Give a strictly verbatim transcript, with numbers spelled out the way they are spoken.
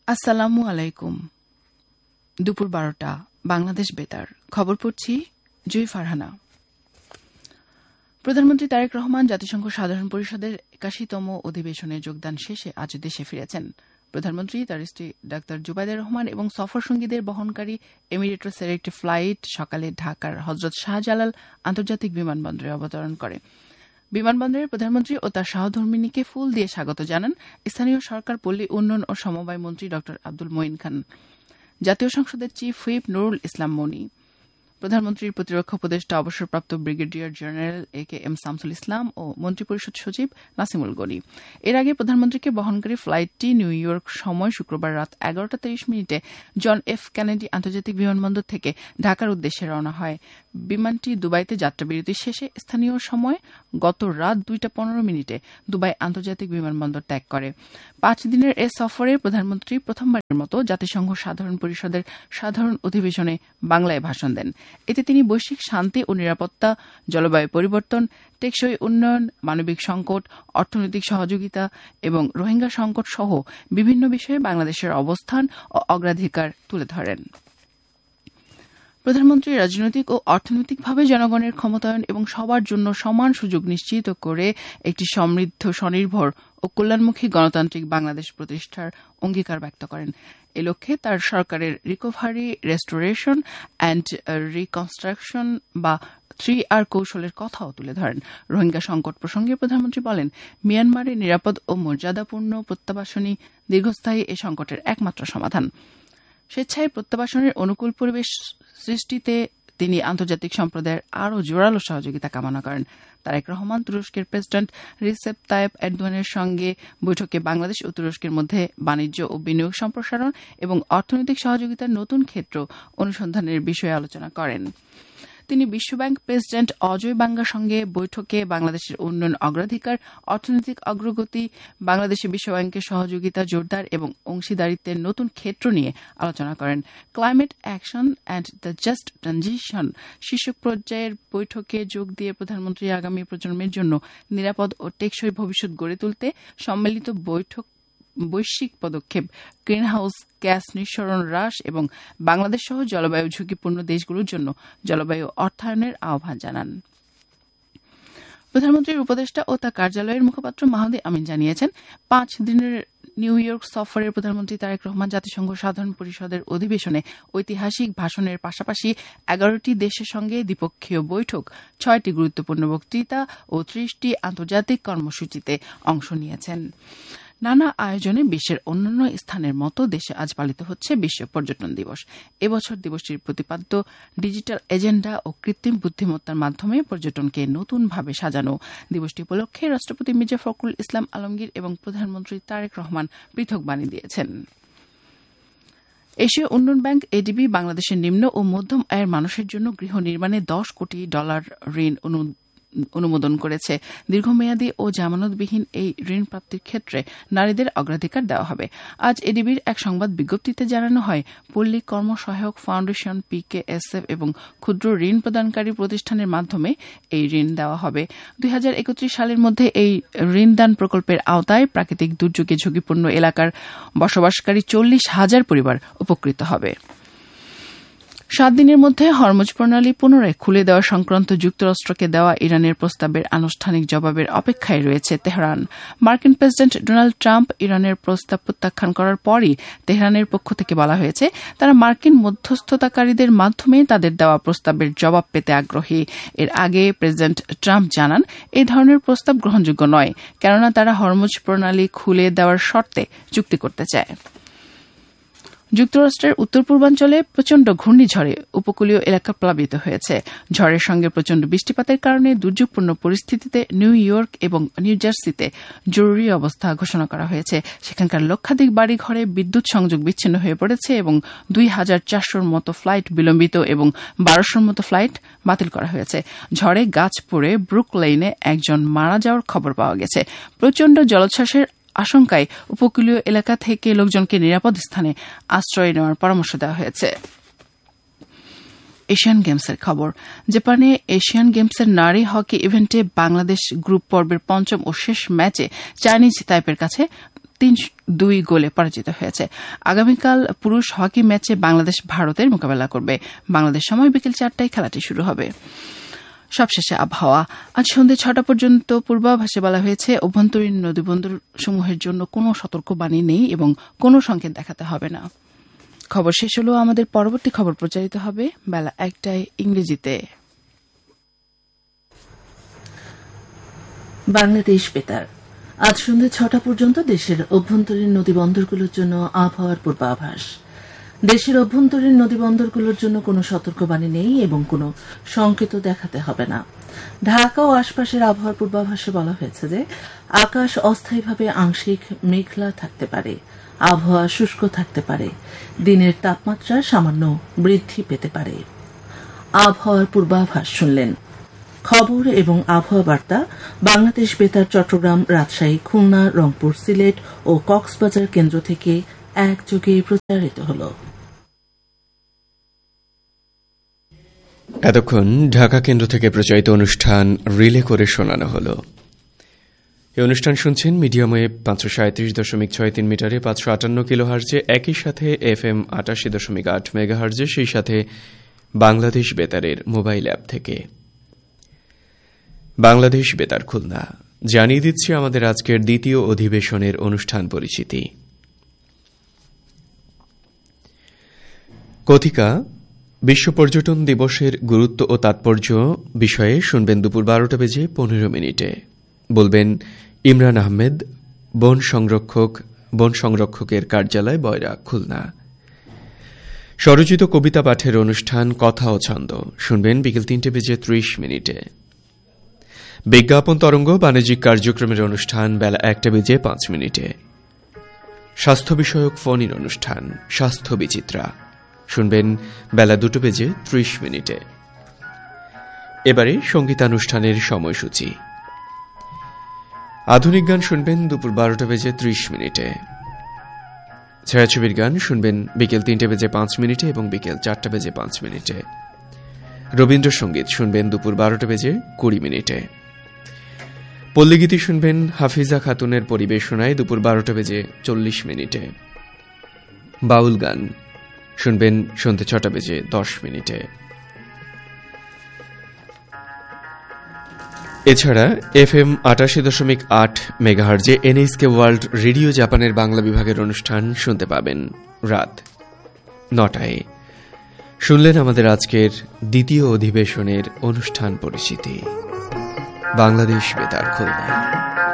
আসসালামু আলাইকুম। দুপুর বারোটা বাংলাদেশ বেতার খবর পড়ছি জুই ফারহানা। প্রধানমন্ত্রী তারেক রহমান জাতিসংঘ সাধারণ পরিষদের একাশিতম অধিবেশনে যোগদান শেষে আজ দেশে ফিরেছেন। প্রধানমন্ত্রী তার স্ত্রী ডাক্তার জুবাইদা রহমান এবং সফর সঙ্গীদের বহনকারী এমিরেটসের একটি ফ্লাইট সকালে ঢাকার হজরত শাহজালাল আন্তর্জাতিক বিমানবন্দরে অবতরণ করে। বিমানবন্দরে প্রধানমন্ত্রী ও তার সহধর্মিণীকে ফুল দিয়ে স্বাগত জানান স্থানীয় সরকার, পল্লী উন্নয়ন ও সমবায় মন্ত্রী ড আব্দুল মঈন খান, জাতীয় সংসদের চিফ হুইপ নুরুল ইসলাম মনি, প্রধানমন্ত্রীর প্রতিরক্ষা উপদেষ্টা অবসরপ্রাপ্ত ব্রিগেডিয়ার জেনারেল এ কে এম শামসুল ইসলাম ও মন্ত্রিপরিষদ সচিব নাসিমুল গনি। এর আগে প্রধানমন্ত্রীকে বহনকারী ফ্লাইটটি নিউ ইয়র্ক সময় শুক্রবার রাত এগারোটা তিরিশ মিনিটে জন এফ কেনেডি আন্তর্জাতিক বিমানবন্দর থেকে ঢাকার উদ্দেশ্যে রওনা হয়। বিমানটি দুবাইতে যাত্রাবিরতি শেষে স্থানীয় সময় গত রাত দুইটা পনেরো মিনিটে দুবাই আন্তর্জাতিক বিমানবন্দর ত্যাগ করে। পাঁচ দিনের এ সফরে প্রধানমন্ত্রী প্রথমবারের মতো জাতিসংঘ সাধারণ পরিষদের সাধারণ অধিবেশনে বাংলায় ভাষণ দেন। এতে তিনি বৈশ্বিক শান্তি ও নিরাপত্তা, জলবায়ু পরিবর্তন, টেকসই উন্নয়ন, মানবিক সংকট, অর্থনৈতিক সহযোগিতা এবং রোহিঙ্গা সংকট সহ বিভিন্ন বিষয়ে বাংলাদেশের অবস্থান ও অগ্রাধিকার তুলে ধরেন। প্রধানমন্ত্রী রাজনৈতিক ও অর্থনৈতিকভাবে জনগণের ক্ষমতায়ন এবং সবার জন্য সমান সুযোগ নিশ্চিত করে একটি সমৃদ্ধ, স্বনির্ভর ও কল্যাণমুখী গণতান্ত্রিক বাংলাদেশ প্রতিষ্ঠার অঙ্গীকার ব্যক্ত করেন। এ লক্ষ্যে তার সরকারের রিকভারি, রেস্টোরেশন অ্যান্ড রিকনস্ট্রাকশন বা থ্রি আর কৌশলের কথাও তুলে ধরেন। রোহিঙ্গা সংকট প্রসঙ্গে প্রধানমন্ত্রী বলেন, মিয়ানমারে নিরাপদ ও মর্যাদাপূর্ণ প্রত্যাবাসনই দীর্ঘস্থায়ী এ সংকটের একমাত্র সমাধান। স্বেচ্ছায় প্রত্যাবাসনের অনুকূল পরিবেশ সৃষ্টিতে তিনি আন্তর্জাতিক সম্প্রদায়ের আরও জোরালো সহযোগিতা কামনা করেন। তারেক রহমান তুরস্কের প্রেসিডেন্ট রিসেপ তাইপ এরদোয়ানের সঙ্গে বৈঠকে বাংলাদেশ ও তুরস্কের মধ্যে বাণিজ্য ও বিনিয়োগ সম্প্রসারণ এবং অর্থনৈতিক সহযোগিতার নতুন ক্ষেত্র অনুসন্ধানের বিষয়ে আলোচনা করেন। তিনি বিশ্বব্যাংক প্রেসিডেন্ট অজয় বাঙ্গার সঙ্গে বৈঠকে বাংলাদেশের উন্নয়ন অগ্রাধিকার, অর্থনৈতিক অগ্রগতি, বাংলাদেশে বিশ্বব্যাংকের সহযোগিতা জোরদার এবং অংশীদারিত্বের নতুন ক্ষেত্র নিয়ে আলোচনা করেন। Climate action and the just transition শীর্ষক পর্যায়ের বৈঠকে যোগ দিয়ে প্রধানমন্ত্রী আগামী প্রজন্মের জন্য নিরাপদ ও টেকসই ভবিষ্যৎ গড়ে তুলতে সম্মিলিত বৈঠক বৈশ্বিক পদক্ষেপ, গ্রিনহাউস গ্যাস নিঃসরণ হ্রাস এবং বাংলাদেশ সহ জলবায়ু ঝুঁকিপূর্ণ দেশগুলোর জন্য জলবায়ু অর্থায়নের আহ্বান জানান। প্রধানমন্ত্রীর উপদেষ্টা ও তার কার্যালয়ের মুখপাত্র মাহদি আমিন জানিয়েছেন, পাঁচ দিনের নিউ ইয়র্ক সফরের প্রধানমন্ত্রী তারেক রহমান জাতিসংঘ সাধারণ পরিষদের অধিবেশনে ঐতিহাসিক ভাষণের পাশাপাশি এগারোটি দেশের সঙ্গে দ্বিপক্ষীয় বৈঠক, ছয়টি গুরুত্বপূর্ণ বক্তৃতা ও ত্রিশটি আন্তর্জাতিক কর্মসূচিতে অংশ নিয়েছেন। নানা আয়োজনে বিশ্বের অন্যান্য স্থানের মতো দেশে আজ পালিত হচ্ছে বিশ্ব পর্যটন দিবস। এবছর দিবসটির প্রতিপাদ্য ডিজিটাল এজেন্ডা ও কৃত্রিম বুদ্ধিমত্তার মাধ্যমে পর্যটনকে নতুনভাবে সাজানো। দিবসটি উপলক্ষে রাষ্ট্রপতি মির্জা ফখরুল ইসলাম আলমগীর এবং প্রধানমন্ত্রী তারেক রহমান পৃথক বাণী দিয়েছেন। এশীয় উন্নয়ন ব্যাংক এডিবি বাংলাদেশের নিম্ন ও মধ্যম আয়ের মানুষের জন্য গৃহ নির্মাণে দশ কোটি ডলার ঋণ অনুমোদন করেছে। দীর্ঘমেয়াদী ও জামানতবিহীন এই ঋণ প্রাপ্তির ক্ষেত্রে নারীদের অগ্রাধিকার দেওয়া হবে। আজ এডিবির এক সংবাদ বিজ্ঞপ্তিতে জানানো হয়, পল্লী কর্মসহায়ক ফাউন্ডেশন, পিকেএসএফ এবং ক্ষুদ্র ঋণ প্রদানকারী প্রতিষ্ঠানের মাধ্যমে এই ঋণ দেওয়া হবে। দুই হাজার একত্রিশ সালের মধ্যে এই ঋণদান প্রকল্পের আওতায় প্রাকৃতিক দুর্যোগে ঝুঁকিপূর্ণ এলাকার বসবাসকারী চল্লিশ হাজার পরিবার উপকৃত হবে। সাত দিনের মধ্যে হরমুজ প্রণালী পুনরায় খুলে দেওয়া সংক্রান্ত যুক্তরাষ্ট্রকে দেওয়া ইরানের প্রস্তাবের আনুষ্ঠানিক জবাবের অপেক্ষায় রয়েছে তেহরান। মার্কিন প্রেসিডেন্ট ডোনাল্ড ট্রাম্প ইরানের প্রস্তাব প্রত্যাখ্যান করার পরই তেহরানের পক্ষ থেকে বলা হয়েছে, তারা মার্কিন মধ্যস্থতাকারীদের মাধ্যমে তাদের দেওয়া প্রস্তাবের জবাব পেতে আগ্রহী। এর আগে প্রেসিডেন্ট ট্রাম্প জানান, এই ধরনের প্রস্তাব গ্রহণযোগ্য নয়, কেননা তারা হরমুজ প্রণালী খুলে দেওয়ার শর্তে চুক্তি করতে চায়। যুক্তরাষ্ট্রের উত্তর পূর্বাঞ্চলে প্রচণ্ড ঘূর্ণিঝড়ে উপকূলীয় এলাকা প্লাবিত হয়েছে। ঝড়ের সঙ্গে প্রচণ্ড বৃষ্টিপাতের কারণে দুর্যোগপূর্ণ পরিস্থিতিতে নিউ ইয়র্ক এবং নিউ জার্সিতে জরুরি অবস্থা ঘোষণা করা হয়েছে। সেখানকার লক্ষাধিক বাড়িঘরে বিদ্যুৎ সংযোগ বিচ্ছিন্ন হয়ে পড়েছে এবং দুই হাজার চারশোর মতো ফ্লাইট বিলম্বিত এবং বারোশোর মতো ফ্লাইট বাতিল করা হয়েছে। ঝড়ে গাছ পড়ে ব্রুক লেইনে একজন মারা যাওয়ার খবর পাওয়া গেছে। প্রচণ্ড জলোচ্ছ্বাসের আশঙ্কায় উপকূলীয় এলাকা থেকে লোকজনকে নিরাপদ স্থানে আশ্রয় নেওয়ার পরামর্শ দেওয়া হয়েছে। এশিয়ান গেমসের খবর। জাপানে এশিয়ান গেমসের নারী হকি ইভেন্টে বাংলাদেশ গ্রুপ পর্বের পঞ্চম ও শেষ ম্যাচে চাইনিজ তাইপের কাছে তিন দুই গোলে পরাজিত হয়েছে। আগামীকাল পুরুষ হকি ম্যাচে বাংলাদেশ ভারতের মোকাবেলা করবে। বাংলাদেশ সময় বিকেল চারটায় খেলাটি শুরু হবে। সবশেষে আবহাওয়া। আজ সন্ধ্যে ছটা পর্যন্ত পূর্বাভাসে বলা হয়েছে অভ্যন্তরীণ নদীবন্দর সমূহের জন্য কোনো সতর্কবাণী নেই এবং কোনো সংকেত দেখাতে হবে না। খবর শেষ হলো। আমাদের পরবর্তী খবর প্রচারিত হবে বেলা একটায় ইংরেজিতে। বাংলাদেশ বেতার। আজ সন্ধ্যে ছটা পর্যন্ত দেশের অভ্যন্তরীণ নদীবন্দরগুলোর জন্য আবহাওয়ার পূর্বাভাস। দেশের অভ্যন্তরীণ নদীবন্দরগুলোর জন্য কোনো সতর্কবাণী নেই এবং কোনো সংকেত দেখাতে হবে না। ঢাকা ও আশপাশের আবহাওয়ার পূর্বাভাসে বলা হয়েছে যে আকাশ অস্থায়ীভাবে আংশিক মেঘলা থাকতে পারে, আবহাওয়া শুষ্ক থাকতে পারে, দিনের তাপমাত্রা সামান্য বৃদ্ধি পেতে পারে। আবহাওয়ার পূর্বাভাস শুনলেন। খবর এবং আবহাওয়া বার্তা বাংলাদেশ বেতার চট্টগ্রাম, রাজশাহী, খুলনা, রংপুর, সিলেট ও কক্সবাজার কেন্দ্র থেকে একযোগে প্রচারিত হল। এতক্ষণ ঢাকা কেন্দ্র থেকে প্রচারিত অনুষ্ঠান রিলে করে শোনানো হল। এই অনুষ্ঠান শুনছেন মিডিয়াম ওয়েভ পাঁচশো সাঁত্রিশ দশমিক ছয় তিন মিটারে পাঁচশো আটান্ন কিলো হার্জে, একই সাথে এফ এম আটাশি দশমিক আট মেগা হার্জে, সেই সাথে বাংলাদেশ বেতারের মোবাইল অ্যাপ থেকে। বাংলাদেশ বেতার খুলনা জানিয়ে দিচ্ছি আমাদের আজকের দ্বিতীয় অধিবেশনের অনুষ্ঠান পরিচিতি। কথিকা বিশ্ব পর্যটন দিবসের গুরুত্ব ও তাৎপর্য বিষয়ে শুনবেন দুপুর বারোটা বেজে পনেরো মিনিটে। বলবেন ইমরান আহমেদ, বন সংরক্ষক, বন সংরক্ষকের কার্যালয়, বয়রা, খুলনা। স্বরচিত কবিতা পাঠের অনুষ্ঠান কথা ও ছন্দ শুনবেন বিকেল তিনটে বেজে ত্রিশ মিনিটে। বিজ্ঞাপন তরঙ্গ বাণিজ্যিক কার্যক্রমের অনুষ্ঠান বেলা একটা বেজে পাঁচ মিনিটে। স্বাস্থ্য বিষয়ক ফোন ইন অনুষ্ঠান স্বাস্থ্য বিচিত্রা শুনবেন বেলা দুটো বেজে ত্রিশ মিনিটে। এবারে সঙ্গীতানুষ্ঠানের সময়সূচি। আধুনিক গান শুনবেন দুপুর বারোটা বেজে ত্রিশ মিনিটে। ছায়াছবির গান শুনবেন বিকেল তিনটে বেজে পাঁচ মিনিটে এবং বিকেল চারটা বেজে পাঁচ মিনিটে। রবীন্দ্রসঙ্গীত শুনবেন দুপুর বারোটা বেজে কুড়ি মিনিটে। পল্লীগীতি শুনবেন হাফিজা খাতুনের পরিবেশনায় দুপুর বারোটা বেজে চল্লিশ মিনিটে। বাউল গান শুনবেন সন্ধ্যে ছটা বেজে দশ মিনিটে। এছাড়া এফ এম আটাশি দশমিক আট মেগাহার্জে এনএসকে ওয়ার্ল্ড রেডিও জাপানের বাংলা বিভাগের অনুষ্ঠান শুনতে পাবেন রাত নটায়। শুনলেন আমাদের আজকের দ্বিতীয় অধিবেশনের অনুষ্ঠান পরিচিতি। বাংলাদেশ বেতার খুলনা।